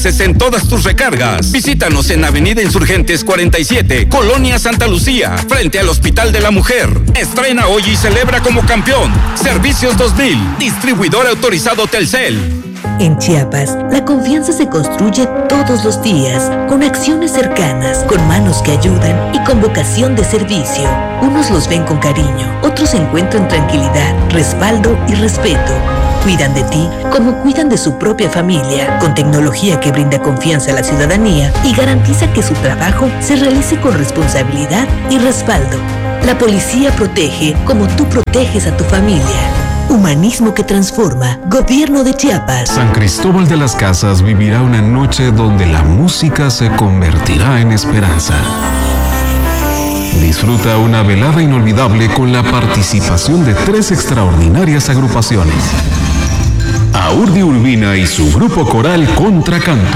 En todas tus recargas. Visítanos en Avenida Insurgentes 47, Colonia Santa Lucía, frente al Hospital de la Mujer. Estrena hoy y celebra como campeón. Servicios 2000, distribuidor autorizado Telcel. En Chiapas, la confianza se construye todos los días, con acciones cercanas, con manos que ayudan y con vocación de servicio. Unos los ven con cariño, otros encuentran tranquilidad, respaldo y respeto. Cuidan de ti como cuidan de su propia familia, con tecnología que brinda confianza a la ciudadanía y garantiza que su trabajo se realice con responsabilidad y respaldo. La policía protege como tú proteges a tu familia. Humanismo que transforma. Gobierno de Chiapas. San Cristóbal de las Casas vivirá una noche donde la música se convertirá en esperanza. Disfruta una velada inolvidable con la participación de 3 extraordinarias agrupaciones. Aurdi Urbina y su grupo coral Contracanto.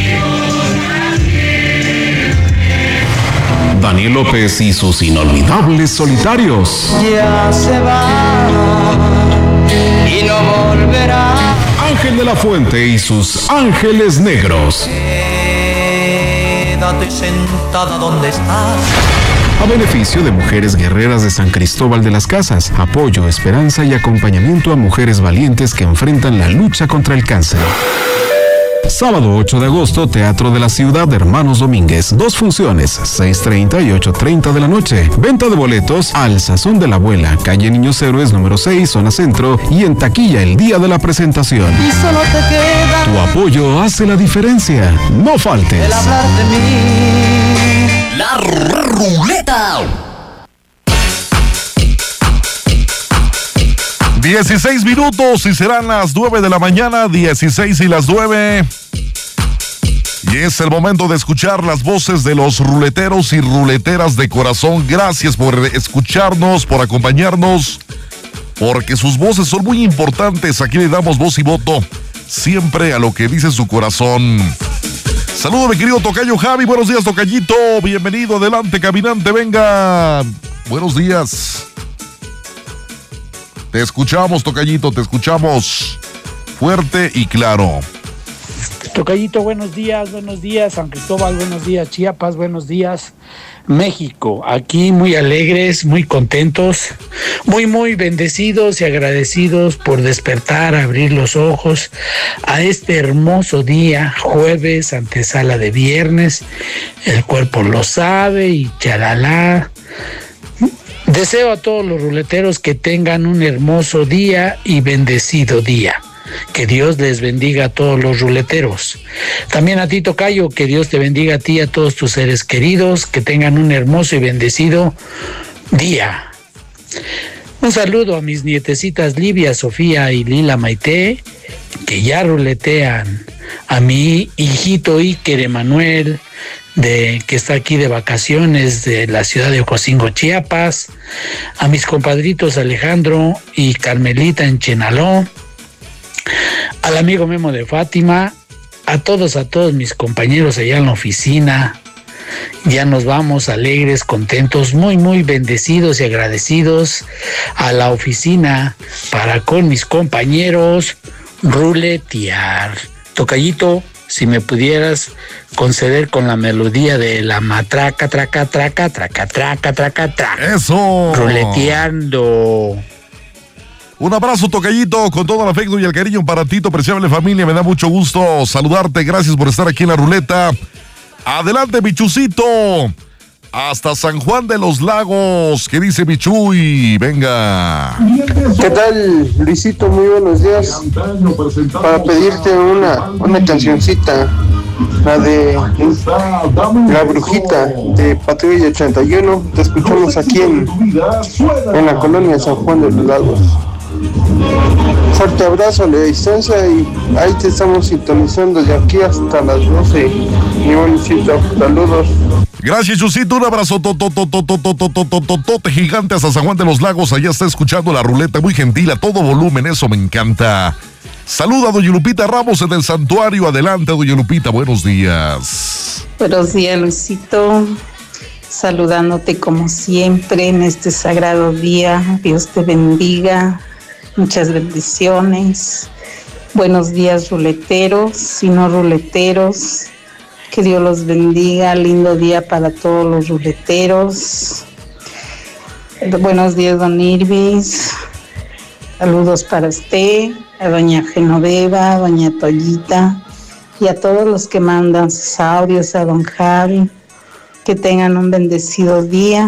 Daniel López y sus inolvidables solitarios. Ya se va y no volverá. Ángel de la Fuente y sus Ángeles Negros. Quédate sentada donde estás. A beneficio de mujeres guerreras de San Cristóbal de las Casas, apoyo, esperanza y acompañamiento a mujeres valientes que enfrentan la lucha contra el cáncer. Sábado 8 de agosto, Teatro de la Ciudad de Hermanos Domínguez. 2 funciones, 6:30 y 8:30 de la noche. Venta de boletos al Sazón de la Abuela, calle Niños Héroes número 6, zona centro, y en taquilla el día de la presentación. Y solo te queda Tu apoyo hace la diferencia. No faltes. el hablar de mí. La ruleta. 16 minutos y serán las 9 de la mañana, 16 y las 9. Y es el momento de escuchar las voces de los ruleteros y ruleteras de corazón. Gracias por escucharnos, por acompañarnos, porque sus voces son muy importantes. Aquí le damos voz y voto siempre a lo que dice su corazón. Saludo, mi querido tocayo Javi. Buenos días, tocayito. Bienvenido, adelante, caminante, venga. Buenos días. Te escuchamos, tocayito, te escuchamos fuerte y claro. Tocayito, buenos días, San Cristóbal, buenos días, Chiapas, buenos días, México. Aquí muy alegres, muy contentos, muy bendecidos y agradecidos por despertar, abrir los ojos a este hermoso día, jueves, antesala de viernes. El cuerpo lo sabe y charalá. Deseo a todos los ruleteros que tengan un hermoso día y bendecido día. Que Dios les bendiga a todos los ruleteros. También a ti, tocayo, que Dios te bendiga a ti y a todos tus seres queridos, que tengan un hermoso y bendecido día. Un saludo a mis nietecitas Livia, Sofía y Lila Maite, que ya ruletean. A mi hijito Iker Emanuel, que está aquí de vacaciones de la ciudad de Ocosingo, Chiapas. A mis compadritos Alejandro y Carmelita en Chenaló. Al amigo Memo de Fátima, a todos mis compañeros allá en la oficina. Ya nos vamos alegres, contentos, muy bendecidos y agradecidos a la oficina para con mis compañeros ruletear. Tocayito, si me pudieras conceder con la melodía de la matraca, traca, traca, traca, traca, traca, traca. ¡Eso! Ruleteando. Un abrazo, tocayito, con todo el afecto y el cariño para ti, tu apreciable familia. Me da mucho gusto saludarte. Gracias por estar aquí en la ruleta. Adelante, Michucito. Hasta San Juan de los Lagos. ¿Qué dice Michuy? Venga. ¿Qué tal, Luisito? Muy buenos días. Para pedirte una cancioncita. La de La Brujita de Patrulla 81. Te escuchamos aquí en la colonia San Juan de los Lagos. Fuerte abrazo a la distancia y ahí te estamos sintonizando de aquí hasta las 12. Mi bonito, saludos. Gracias, Chusito. Un abrazo gigante hasta San Juan de los Lagos. Allá está escuchando la ruleta, muy gentil, a todo volumen. Eso me encanta. Saluda a doña Lupita Ramos en el santuario. Adelante, doña Lupita. Buenos días. Buenos días, Luisito. Saludándote como siempre en este sagrado día. Dios te bendiga. Muchas bendiciones. Buenos días, ruleteros y no ruleteros. Que Dios los bendiga. Lindo día para todos los ruleteros. Buenos días, don Irvis. Saludos para usted, a doña Genoveva, a doña Toyita y a todos los que mandan sus audios, a don Javi. Que tengan un bendecido día.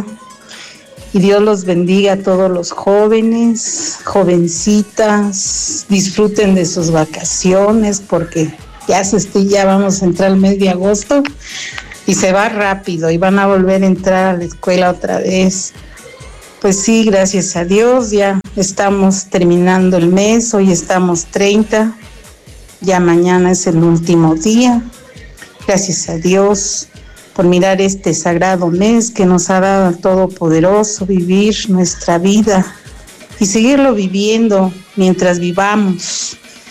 Y Dios los bendiga a todos los jóvenes, jovencitas. Disfruten de sus vacaciones porque ya vamos a entrar al mes de agosto y se va rápido y van a volver a entrar a la escuela otra vez. Pues sí, gracias a Dios, ya estamos terminando el mes, hoy estamos 30, ya mañana es el último día. Gracias a Dios por mirar este sagrado mes que nos ha dado al Todopoderoso, vivir nuestra vida y seguirlo viviendo mientras vivamos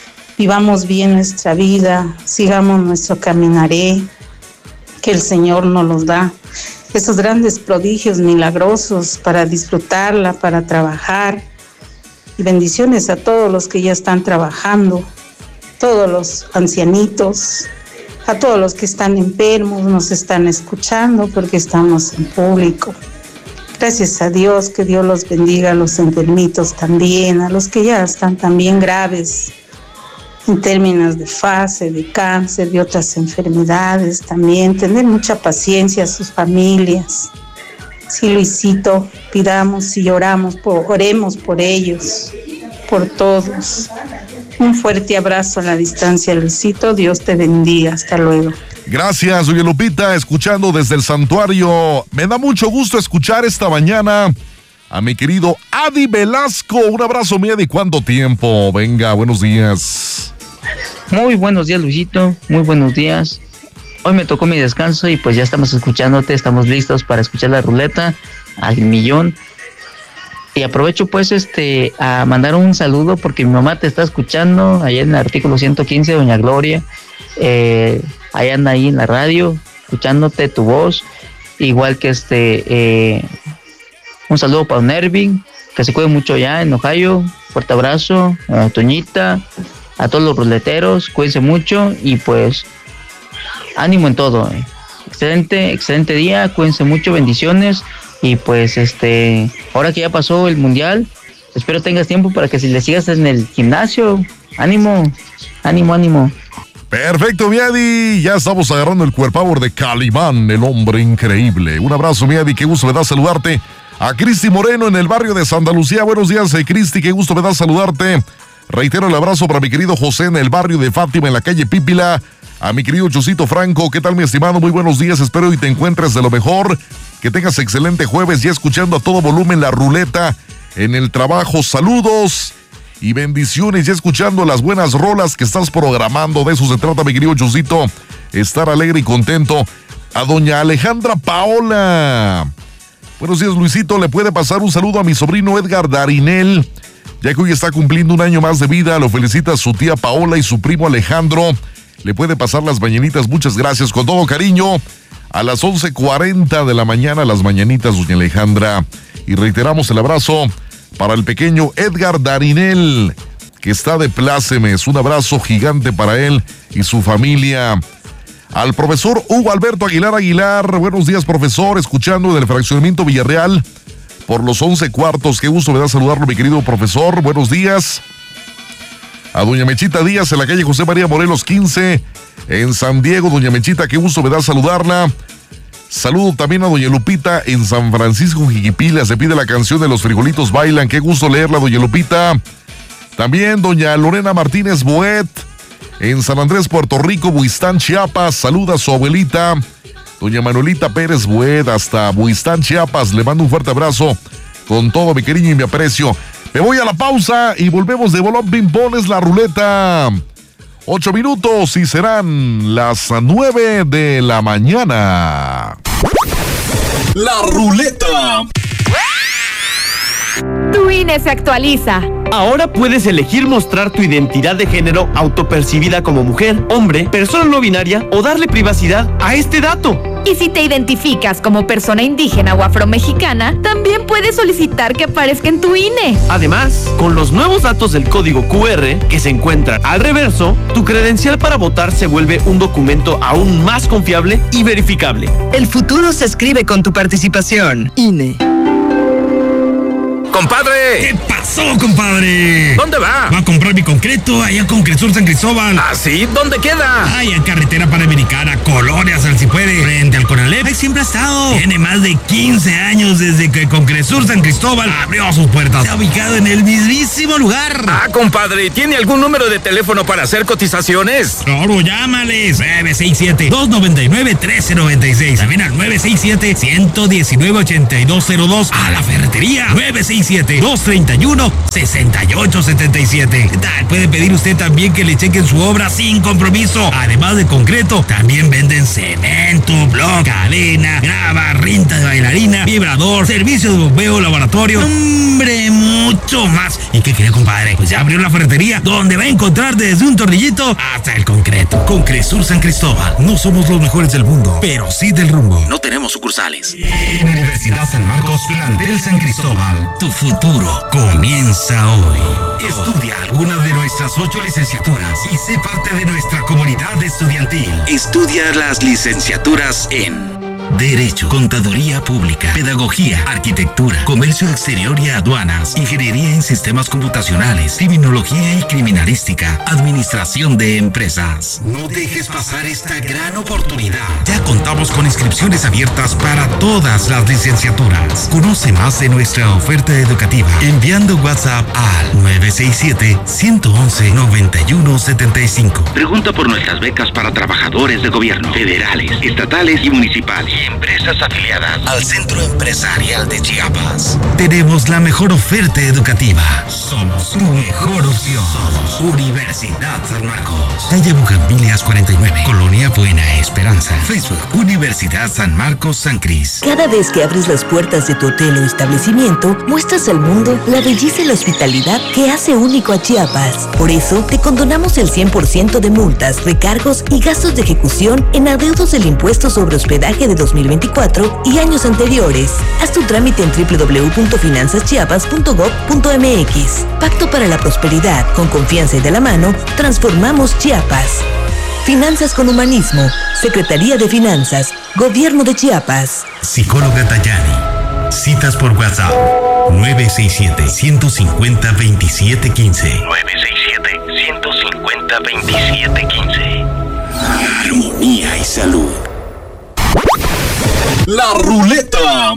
bien nuestra vida, sigamos nuestro caminaré, que el Señor nos los da, esos grandes prodigios milagrosos para disfrutarla, para trabajar. Y bendiciones a todos los que ya están trabajando, todos los ancianitos, a todos los que están enfermos, nos están escuchando porque estamos en público. Gracias a Dios, que Dios los bendiga a los enfermitos también, a los que ya están también graves en términos de fase, de cáncer, de otras enfermedades también. Tener mucha paciencia a sus familias. Sí, Luisito, pidamos y oremos por ellos, por todos. Un fuerte abrazo a la distancia, Luisito. Dios te bendiga. Hasta luego. Gracias, doña Lupita, escuchando desde el santuario. Me da mucho gusto escuchar esta mañana a mi querido Adi Velasco. Un abrazo, mi Adi. ¿Cuánto tiempo? Venga, buenos días. Muy buenos días, Luisito. Muy buenos días. Hoy me tocó mi descanso y pues ya estamos escuchándote. Estamos listos para escuchar la ruleta al millón. Y aprovecho pues a mandar un saludo porque mi mamá te está escuchando allá en el artículo 115, doña Gloria. Ahí anda ahí en la radio, escuchándote tu voz. Igual que un saludo para don Ervin, que se cuide mucho allá en Ohio. Fuerte abrazo a Toñita, a todos los ruleteros, cuídense mucho y pues ánimo en todo. Excelente día, cuídense mucho, bendiciones. Y pues ahora que ya pasó el mundial, espero tengas tiempo para que si le sigas en el gimnasio, ánimo. Perfecto, Miadi, ya estamos agarrando el cuerpower de Calimán, el hombre increíble. Un abrazo, Miadi, qué gusto me da saludarte. A Cristi Moreno en el barrio de Santa Lucía, buenos días, Cristi, qué gusto me da saludarte. Reitero el abrazo para mi querido José en el barrio de Fátima, en la calle Pípila. A mi querido Chusito Franco, ¿qué tal, mi estimado? Muy buenos días, espero y te encuentres de lo mejor. Que tengas excelente jueves, ya escuchando a todo volumen la ruleta en el trabajo. Saludos y bendiciones, ya escuchando las buenas rolas que estás programando. De eso se trata, mi querido Chusito, estar alegre y contento. A doña Alejandra Paola. Buenos días, Luisito, le puede pasar un saludo a mi sobrino Edgar Darinel, ya que hoy está cumpliendo un año más de vida. Lo felicita su tía Paola y su primo Alejandro. Le puede pasar las mañanitas, muchas gracias, con todo cariño. A las 11:40 de la mañana, las mañanitas, doña Alejandra. Y reiteramos el abrazo para el pequeño Edgar Darinel, que está de plácemes. Un abrazo gigante para él y su familia. Al profesor Hugo Alberto Aguilar, buenos días, profesor, escuchando del fraccionamiento Villarreal por los 11 cuartos. Qué gusto me da saludarlo, mi querido profesor, buenos días. A doña Mechita Díaz en la calle José María Morelos 15 en San Diego. Doña Mechita, qué gusto me da saludarla. Saludo también a doña Lupita en San Francisco Jiquipila. Se pide la canción de Los Frijolitos Bailan. Qué gusto leerla, doña Lupita. También doña Lorena Martínez Boet en San Andrés, Puerto Rico, Buistán, Chiapas. Saluda a su abuelita, doña Manuelita Pérez Boet, hasta Buistán, Chiapas. Le mando un fuerte abrazo con todo mi cariño y mi aprecio. Me voy a la pausa y volvemos de Bolón Ping-Pong, es la ruleta. 8 minutos y serán las 9 de la mañana. La ruleta. Tu INE se actualiza. Ahora puedes elegir mostrar tu identidad de género autopercibida como mujer, hombre, persona no binaria o darle privacidad a este dato. Y si te identificas como persona indígena o afromexicana, también puedes solicitar que aparezca en tu INE. Además, con los nuevos datos del código QR que se encuentran al reverso, tu credencial para votar se vuelve un documento aún más confiable y verificable. El futuro se escribe con tu participación. INE. ¡Compadre! ¿Qué pasó, compadre? ¿Dónde va? Va a comprar mi concreto allá con Cresur San Cristóbal. ¿Ah, sí? ¿Dónde queda? Ay, en carretera panamericana, Colonias, al si puede, frente al Conalep. Ahí siempre ha estado. Tiene más de 15 años desde que con Cresur San Cristóbal abrió sus puertas. Se ha ubicado en el mismísimo lugar. Ah, compadre, ¿tiene algún número de teléfono para hacer cotizaciones? Claro, llámales. 967-299-1396. También al 967-119-8202. A la ferretería. 967-231-6877. ¿Qué tal? Puede pedir usted también que le chequen su obra sin compromiso. Además de concreto, también venden cemento, bloc, cadena, grava, rinta de bailarina, vibrador, servicio de bombeo, laboratorio. ¡Hombre, mucho más! ¿Y qué cree, compadre? Pues ya abrió la ferretería, donde va a encontrar desde un tornillito hasta el concreto. Con Cresur San Cristóbal, no somos los mejores del mundo, pero sí del rumbo. No tenemos sucursales. En Universidad San Marcos, plantel San Cristóbal, tu futuro comienza hoy. Estudia alguna de nuestras 8 licenciaturas y sé parte de nuestra comunidad estudiantil. Estudia las licenciaturas en Derecho, Contaduría Pública, Pedagogía, Arquitectura, Comercio Exterior y Aduanas, Ingeniería en Sistemas Computacionales, Criminología y Criminalística, Administración de Empresas. No dejes pasar esta gran oportunidad. Ya contamos con inscripciones abiertas para todas las licenciaturas. Conoce más de nuestra oferta educativa enviando WhatsApp al 967-111-9175. Pregunta por nuestras becas para trabajadores de gobierno, federales, estatales y municipales. Y empresas afiliadas al Centro Empresarial de Chiapas. Tenemos la mejor oferta educativa. Somos tu mejor opción. Somos Universidad San Marcos. Calle Bugambilias 49, Colonia Buena Esperanza. Facebook, Universidad San Marcos San Cris. Cada vez que abres las puertas de tu hotel o establecimiento, muestras al mundo la belleza y la hospitalidad que hace único a Chiapas. Por eso, te condonamos el 100% de multas, recargos y gastos de ejecución en adeudos del impuesto sobre hospedaje de 2024 y años anteriores. Haz tu trámite en www.finanzaschiapas.gov.mx. Pacto para la prosperidad. Con confianza y de la mano, transformamos Chiapas. Finanzas con humanismo. Secretaría de Finanzas. Gobierno de Chiapas. Psicóloga Dayani. Citas por WhatsApp. 967-150-2715. 967-150-2715. Armonía y salud. La ruleta.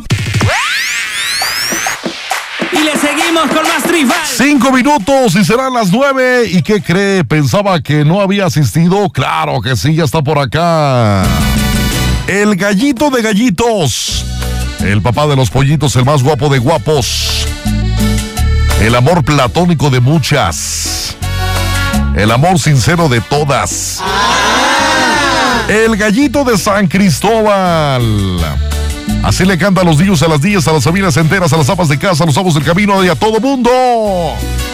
Y le seguimos con más tribal. 5 minutos y serán las 9. ¿Y qué cree? Pensaba que no había asistido. Claro que sí, ya está por acá. El gallito de gallitos. El papá de los pollitos, el más guapo de guapos. El amor platónico de muchas. El amor sincero de todas. El gallito de San Cristóbal. Así le canta a los niños, a las niñas, a las familias enteras, a las amas de casa, a los amos del camino y a todo mundo.